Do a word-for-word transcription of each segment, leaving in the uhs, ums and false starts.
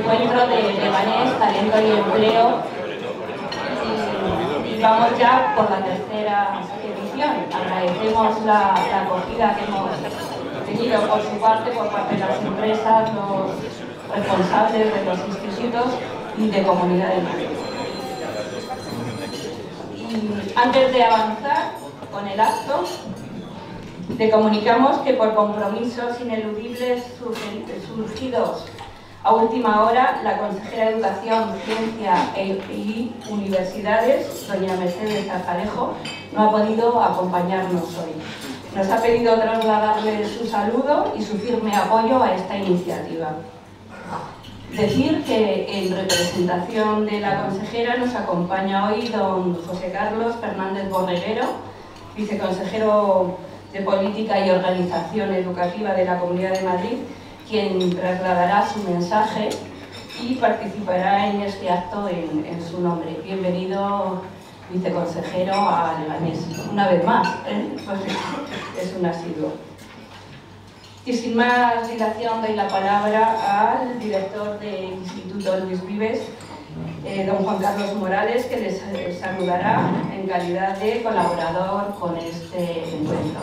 encuentro de Leganés, talento y empleo. Y, y vamos ya por la tercera edición. Agradecemos la, la acogida que hemos tenido por su parte, por parte de las empresas, los responsables de los institutos y de Comunidad de Madrid. Y antes de avanzar con el acto, le comunicamos que por compromisos ineludibles surgidos a última hora, la consejera de Educación, Ciencia y Universidades, doña Mercedes Zarzalejo, no ha podido acompañarnos hoy. Nos ha pedido trasladarle su saludo y su firme apoyo a esta iniciativa. Decir que en representación de la consejera nos acompaña hoy don José Carlos Fernández Borreguero, viceconsejero de Política y Organización Educativa de la Comunidad de Madrid, quien trasladará su mensaje y participará en este acto en, en su nombre. Bienvenido, viceconsejero, a Leganés. Una vez más, ¿eh? Pues es un asiduo. Y sin más dilación doy la palabra al director del Instituto Luis Vives, eh, don Juan Carlos Morales, que les eh, saludará en calidad de colaborador con este encuentro.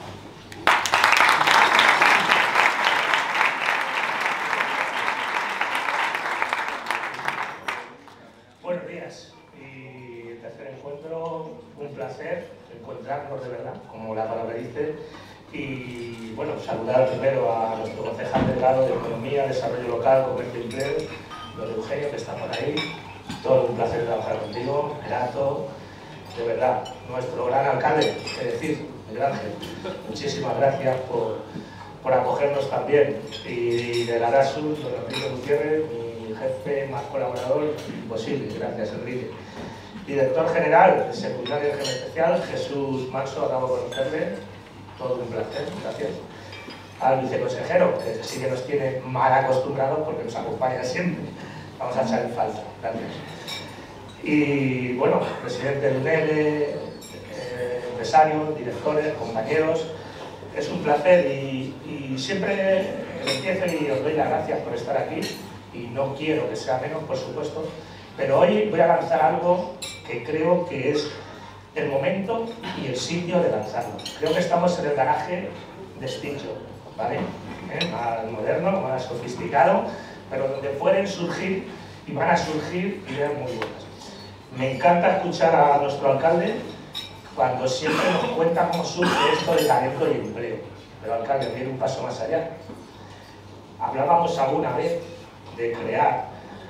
Buenos días y el tercer encuentro, un placer encontrarnos de verdad, como la palabra dice. Y bueno, saludar primero a nuestro concejal delegado de Economía, Desarrollo Local, Comercio y Empleo, don Eugenio, que está por ahí. Todo un placer trabajar contigo, Erato, de verdad, nuestro gran alcalde, es decir, Miguel Ángel. Muchísimas gracias por, por acogernos también. Y de la DASUS, don Enrique Gutiérrez, mi jefe, más colaborador, imposible, gracias Enrique. Director general de Seguridad y Régimen Especial, Jesús Manso, acabo de conocerle. Todo un placer, gracias. Al viceconsejero, que sí que nos tiene mal acostumbrados porque nos acompaña siempre. Vamos a echar en falta, gracias. Y bueno, presidente del U N E L, eh, empresarios, directores, compañeros, es un placer y, y siempre empiezo y os doy las gracias por estar aquí y no quiero que sea menos, por supuesto, pero hoy voy a lanzar algo que creo que es el momento y el sitio de lanzarlo. Creo que estamos en el garaje de Stitcho, ¿vale? ¿Eh? Más moderno, más sofisticado, pero donde pueden surgir y van a surgir ideas muy buenas. Me encanta escuchar a nuestro alcalde cuando siempre nos cuenta cómo surge esto de talento y empleo. Pero alcalde, viene un paso más allá. Hablábamos alguna vez de crear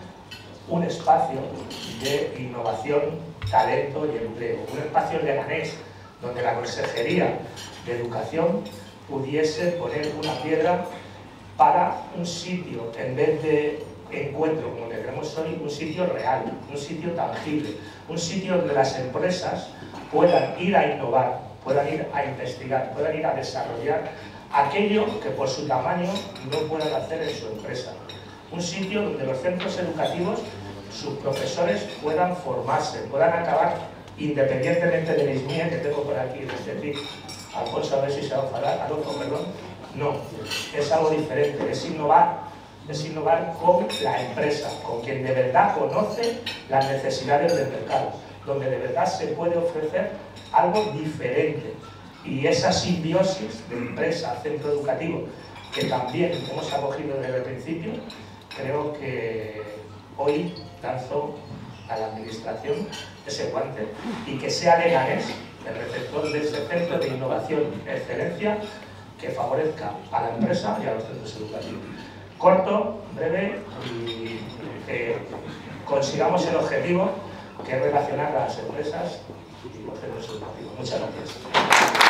un espacio de innovación, talento y empleo, un espacio de Leganés donde la Consejería de Educación pudiese poner una piedra para un sitio, en vez de encuentro como que tenemos hoy, un sitio real, un sitio tangible, un sitio donde las empresas puedan ir a innovar, puedan ir a investigar, puedan ir a desarrollar aquello que por su tamaño no puedan hacer en su empresa. Un sitio donde los centros educativos, sus profesores puedan formarse, puedan acabar, independientemente de la ismía que tengo por aquí, es decir, Alfonso, a ver si se va a enfadar, Alonso, perdón, no, es algo diferente, es innovar, es innovar con la empresa, con quien de verdad conoce las necesidades del mercado, donde de verdad se puede ofrecer algo diferente. Y esa simbiosis de empresa, centro educativo, que también hemos acogido desde el principio, creo que hoy lanzo a la administración ese guante y que sea Leganés el receptor de ese centro de innovación y excelencia que favorezca a la empresa y a los centros educativos. Corto, breve y que consigamos el objetivo que es relacionar a las empresas y los centros educativos. Muchas gracias.